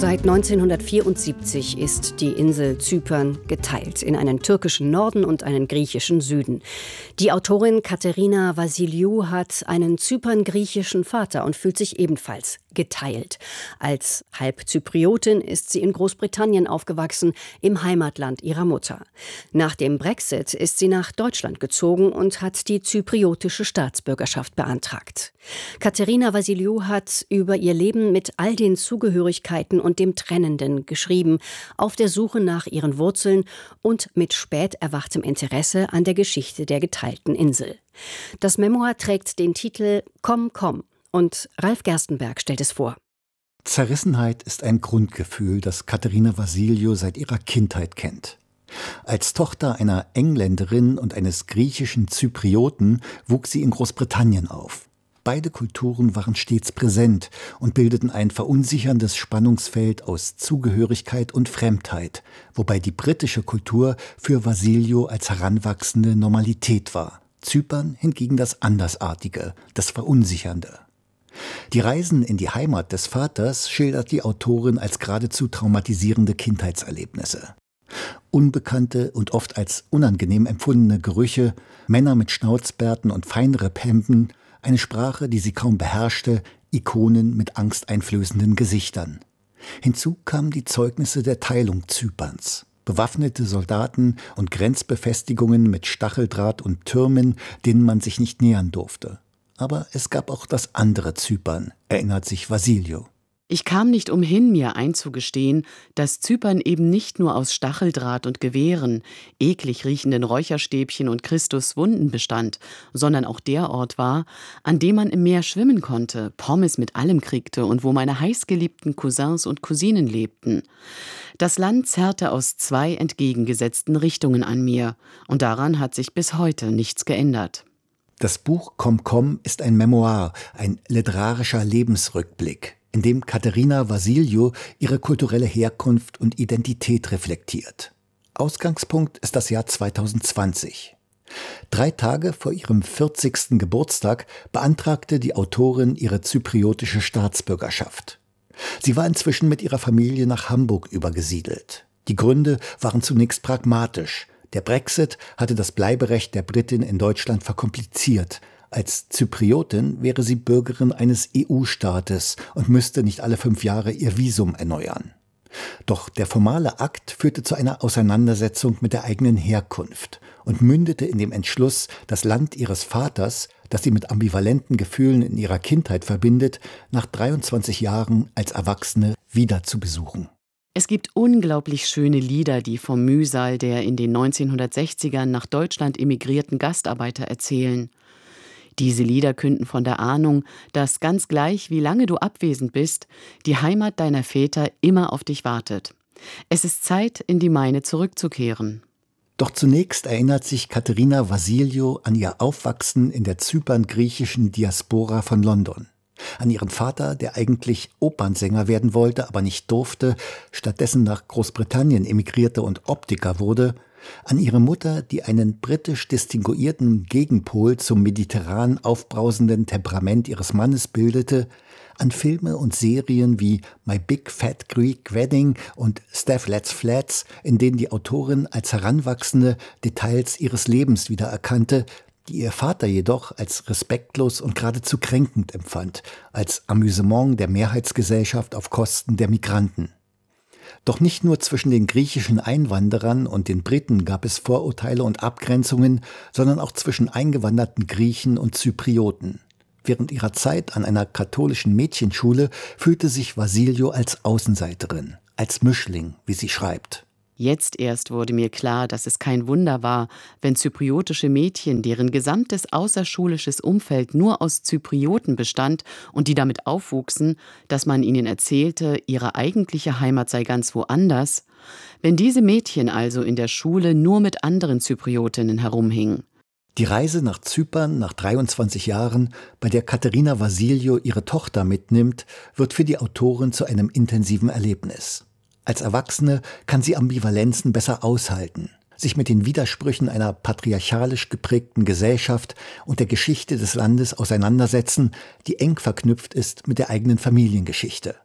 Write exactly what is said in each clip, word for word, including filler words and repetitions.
Seit neunzehnhundertvierundsiebzig ist die Insel Zypern geteilt in einen türkischen Norden und einen griechischen Süden. Die Autorin Katerina Vasiliou hat einen zyperngriechischen Vater und fühlt sich ebenfalls geteilt. Als Halbzypriotin ist sie in Großbritannien aufgewachsen, im Heimatland ihrer Mutter. Nach dem Brexit ist sie nach Deutschland gezogen und hat die zypriotische Staatsbürgerschaft beantragt. Katerina Vasiliou hat über ihr Leben mit all den Zugehörigkeiten und dem Trennenden geschrieben, auf der Suche nach ihren Wurzeln und mit spät erwachtem Interesse an der Geschichte der geteilten Insel. Das Memoir trägt den Titel Komm, komm und Ralf Gerstenberg stellt es vor. Zerrissenheit ist ein Grundgefühl, das Katerina Vasiliou seit ihrer Kindheit kennt. Als Tochter einer Engländerin und eines griechischen Zyprioten wuchs sie in Großbritannien auf. Beide Kulturen waren stets präsent und bildeten ein verunsicherndes Spannungsfeld aus Zugehörigkeit und Fremdheit, wobei die britische Kultur für Vasiliou als heranwachsende Normalität war. Zypern hingegen das Andersartige, das Verunsichernde. Die Reisen in die Heimat des Vaters schildert die Autorin als geradezu traumatisierende Kindheitserlebnisse. Unbekannte und oft als unangenehm empfundene Gerüche, Männer mit Schnauzbärten und Feinripphemden, eine Sprache, die sie kaum beherrschte, Ikonen mit angsteinflößenden Gesichtern. Hinzu kamen die Zeugnisse der Teilung Zyperns. Bewaffnete Soldaten und Grenzbefestigungen mit Stacheldraht und Türmen, denen man sich nicht nähern durfte. Aber es gab auch das andere Zypern, erinnert sich Vasiliou. Ich kam nicht umhin, mir einzugestehen, dass Zypern eben nicht nur aus Stacheldraht und Gewehren, eklig riechenden Räucherstäbchen und Christuswunden bestand, sondern auch der Ort war, an dem man im Meer schwimmen konnte, Pommes mit allem kriegte und wo meine heißgeliebten Cousins und Cousinen lebten. Das Land zerrte aus zwei entgegengesetzten Richtungen an mir, und daran hat sich bis heute nichts geändert. Das Buch Komm, komm ist ein Memoir, ein literarischer Lebensrückblick, in dem Katerina Vasiliou ihre kulturelle Herkunft und Identität reflektiert. Ausgangspunkt ist das Jahr zweitausendzwanzig. Drei Tage vor ihrem vierzigsten Geburtstag beantragte die Autorin ihre zypriotische Staatsbürgerschaft. Sie war inzwischen mit ihrer Familie nach Hamburg übergesiedelt. Die Gründe waren zunächst pragmatisch. Der Brexit hatte das Bleiberecht der Britin in Deutschland verkompliziert. Als Zypriotin wäre sie Bürgerin eines E U-Staates und müsste nicht alle fünf Jahre ihr Visum erneuern. Doch der formale Akt führte zu einer Auseinandersetzung mit der eigenen Herkunft und mündete in dem Entschluss, das Land ihres Vaters, das sie mit ambivalenten Gefühlen in ihrer Kindheit verbindet, nach dreiundzwanzig Jahren als Erwachsene wieder zu besuchen. Es gibt unglaublich schöne Lieder, die vom Mühsal der in den neunzehnhundertsechzigern nach Deutschland emigrierten Gastarbeiter erzählen. Diese Lieder künden von der Ahnung, dass ganz gleich, wie lange du abwesend bist, die Heimat deiner Väter immer auf dich wartet. Es ist Zeit, in die meine zurückzukehren. Doch zunächst erinnert sich Katerina Vasiliou an ihr Aufwachsen in der zyperngriechischen Diaspora von London. An ihren Vater, der eigentlich Opernsänger werden wollte, aber nicht durfte, stattdessen nach Großbritannien emigrierte und Optiker wurde, an ihre Mutter, die einen britisch distinguierten Gegenpol zum mediterran aufbrausenden Temperament ihres Mannes bildete, an Filme und Serien wie My Big Fat Greek Wedding und Steph Let's Flats, in denen die Autorin als Heranwachsende Details ihres Lebens wiedererkannte, die ihr Vater jedoch als respektlos und geradezu kränkend empfand, als Amüsement der Mehrheitsgesellschaft auf Kosten der Migranten. Doch nicht nur zwischen den griechischen Einwanderern und den Briten gab es Vorurteile und Abgrenzungen, sondern auch zwischen eingewanderten Griechen und Zyprioten. Während ihrer Zeit an einer katholischen Mädchenschule fühlte sich Vasiliou als Außenseiterin, als Mischling, wie sie schreibt. Jetzt erst wurde mir klar, dass es kein Wunder war, wenn zypriotische Mädchen, deren gesamtes außerschulisches Umfeld nur aus Zyprioten bestand und die damit aufwuchsen, dass man ihnen erzählte, ihre eigentliche Heimat sei ganz woanders, wenn diese Mädchen also in der Schule nur mit anderen Zypriotinnen herumhingen. Die Reise nach Zypern nach dreiundzwanzig Jahren, bei der Katerina Vasiliou ihre Tochter mitnimmt, wird für die Autorin zu einem intensiven Erlebnis. Als Erwachsene kann sie Ambivalenzen besser aushalten, sich mit den Widersprüchen einer patriarchalisch geprägten Gesellschaft und der Geschichte des Landes auseinandersetzen, die eng verknüpft ist mit der eigenen Familiengeschichte.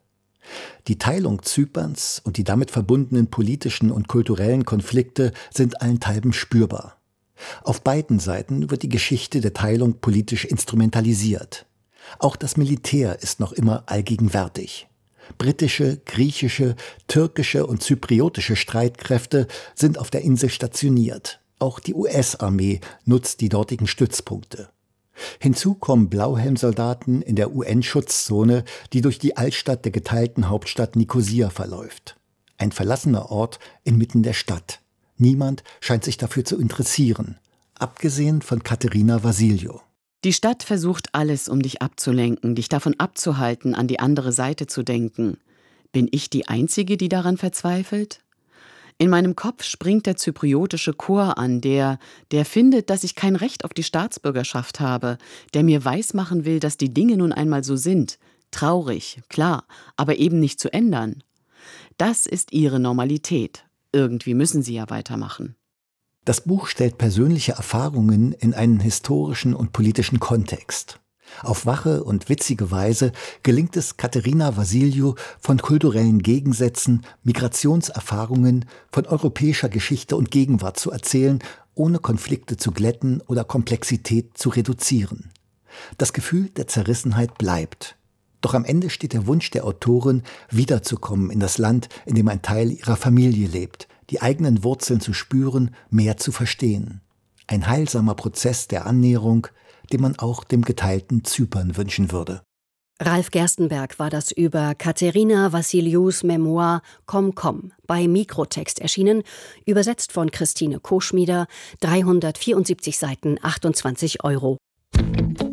Die Teilung Zyperns und die damit verbundenen politischen und kulturellen Konflikte sind allenthalben spürbar. Auf beiden Seiten wird die Geschichte der Teilung politisch instrumentalisiert. Auch das Militär ist noch immer allgegenwärtig. Britische, griechische, türkische und zypriotische Streitkräfte sind auf der Insel stationiert. Auch die U S-Armee nutzt die dortigen Stützpunkte. Hinzu kommen Blauhelmsoldaten in der U N-Schutzzone, die durch die Altstadt der geteilten Hauptstadt Nikosia verläuft. Ein verlassener Ort inmitten der Stadt. Niemand scheint sich dafür zu interessieren, abgesehen von Katerina Vassiliou. Die Stadt versucht alles, um dich abzulenken, dich davon abzuhalten, an die andere Seite zu denken. Bin ich die Einzige, die daran verzweifelt? In meinem Kopf springt der zypriotische Chor an, der, der findet, dass ich kein Recht auf die Staatsbürgerschaft habe, der mir weismachen will, dass die Dinge nun einmal so sind. Traurig, klar, aber eben nicht zu ändern. Das ist ihre Normalität. Irgendwie müssen sie ja weitermachen. Das Buch stellt persönliche Erfahrungen in einen historischen und politischen Kontext. Auf wache und witzige Weise gelingt es Katerina Vassiliou, von kulturellen Gegensätzen, Migrationserfahrungen, von europäischer Geschichte und Gegenwart zu erzählen, ohne Konflikte zu glätten oder Komplexität zu reduzieren. Das Gefühl der Zerrissenheit bleibt. Doch am Ende steht der Wunsch der Autorin, wiederzukommen in das Land, in dem ein Teil ihrer Familie lebt, die eigenen Wurzeln zu spüren, mehr zu verstehen. Ein heilsamer Prozess der Annäherung, den man auch dem geteilten Zypern wünschen würde. Ralf Gerstenberg war das über Katerina Vassilious Memoir Komm, komm, bei Mikrotext erschienen, übersetzt von Christine Koschmieder, dreihundertvierundsiebzig Seiten, achtundzwanzig Euro.